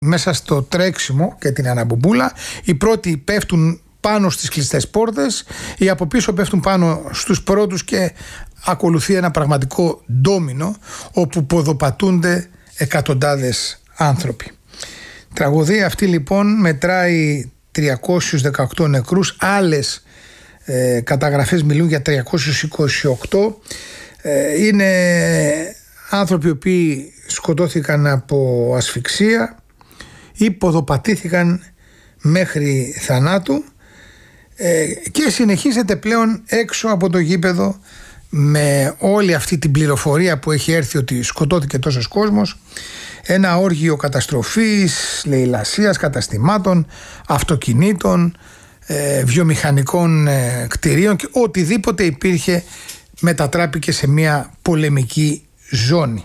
μέσα στο τρέξιμο και την αναμπομπούλα. Οι πρώτοι πέφτουν πάνω στις κλειστές πόρτες, οι από πίσω πέφτουν πάνω στους πρώτους και ακολουθεί ένα πραγματικό ντόμινο όπου ποδοπατούνται εκατοντάδες άνθρωποι. Η τραγωδία αυτή λοιπόν μετράει 318 νεκρούς, άλλες καταγραφές μιλούν για 328. Είναι άνθρωποι οι οποίοι σκοτώθηκαν από ασφυξία ή ποδοπατήθηκαν μέχρι θανάτου και συνεχίζεται πλέον έξω από το γήπεδο με όλη αυτή την πληροφορία που έχει έρθει ότι σκοτώθηκε τόσος κόσμος, ένα όργιο καταστροφής, λαιλασίας καταστημάτων, αυτοκινήτων, βιομηχανικών κτηρίων και οτιδήποτε υπήρχε μετατράπηκε σε μια πολεμική ζώνη.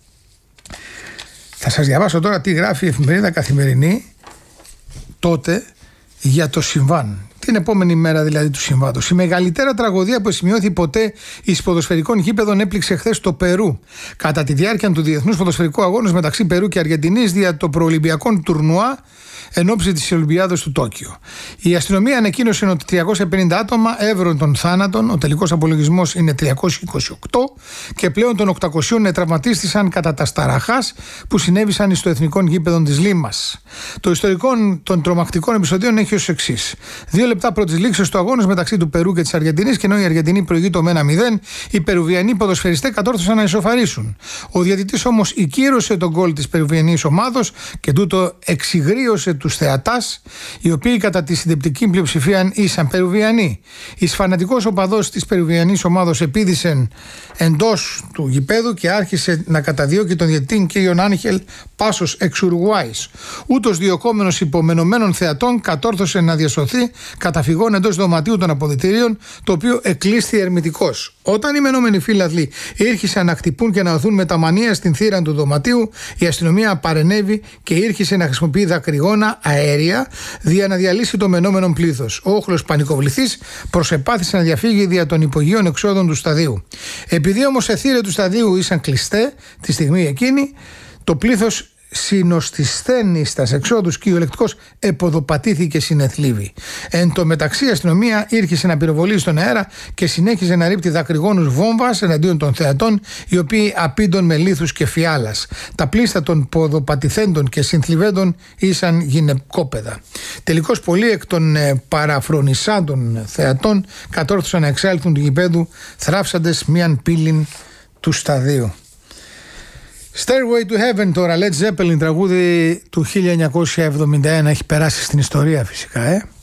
Θα σας διαβάσω τώρα τι γράφει η εφημερίδα Καθημερινή τότε για το συμβάν. Την επόμενη μέρα δηλαδή του συμβάντος. Η μεγαλύτερα τραγωδία που σημειώθηκε ποτέ εις ποδοσφαιρικών γήπεδων έπληξε χθες το Περού. Κατά τη διάρκεια του Διεθνούς Ποδοσφαιρικού Αγώνος μεταξύ Περού και Αργεντινής δια το προολυμπιακό τουρνουά εν ώψη της Ολυμπιάδας του Τόκιο. Η αστυνομία ανακοίνωσε ότι 350 άτομα έβρον των θάνατων, ο τελικός απολογισμός είναι 328 και πλέον των 800 τραυματίστησαν κατά τα σταραχάς που συνέβησαν στο εθνικό γήπεδο της Λίμας. Το ιστορικό των τρομακτικών επεισοδίων έχει ως εξής. 2 λεπτά πρώτης λήξης του αγώνα μεταξύ του Περού και της Αργεντινής και ενώ η Αργεντινή προηγείται με 1-0, οι Περουβιανοί ποδοσφαιριστές κατόρθωσαν να ισοφαρίσουν. Ο διαιτητής όμως οικείρωσε τον γκολ της Περουβιανής ομάδος και τούτο εξυγρίωσε τους θεατάς, οι οποίοι κατά τη συντριπτική πλειοψηφία ήσαν Περουβιανοί. Εις φανατικός οπαδός της Περουβιανής ομάδος επίδησε εντός του γηπέδου και άρχισε να καταδιώκει τον διαιτητή κ. Άνχελ Πάσος εξ Ουρουάης. Ούτως διωκόμενος υπομενωμένων θεατών κατόρθωσε να διασωθεί καταφυγών εντός δωματίου των αποδυτηρίων, το οποίο εκλείσθη ερμητικός. Όταν οι μενόμενοι φύλαθλοι ήρχισαν να χτυπούν και να οθούν με τα μανία στην θύρα του δωματίου, η αστυνομία παρενέβη και ήρχισε να χρησιμοποιεί δακρυγόνα αέρια δια να διαλύσει το μενόμενο πλήθος. Ο όχλος πανικοβληθής προσεπάθησε να διαφύγει δια των υπογείων εξόδων του σταδίου. Επειδή όμως εθύρε του σταδίου ήσαν κλειστέ τη στιγμή εκείνη, το πλήθος συνοστισθένει στα εξόδους και ο ελεκτικός εποδοπατήθηκε συνεθλίβη. Εν τω μεταξύ η αστυνομία ήρχισε να πυροβολεί στον αέρα και συνέχιζε να ρίπτει δακρυγόνους βόμβας εναντίον των θεατών, οι οποίοι απήντων με λίθους και φιάλας. Τα πλήστα των ποδοπατηθέντων και συνθλιβέντων ήσαν γυναικόπαιδα. Τελικώς πολλοί εκ των παραφρονισάντων θεατών κατόρθωσαν να εξέλθουν του γηπέδου θράψαντες μίαν πύλην του σταδίου. Stairway to Heaven τώρα, Led Zeppelin, τραγούδι του 1971, έχει περάσει στην ιστορία φυσικά.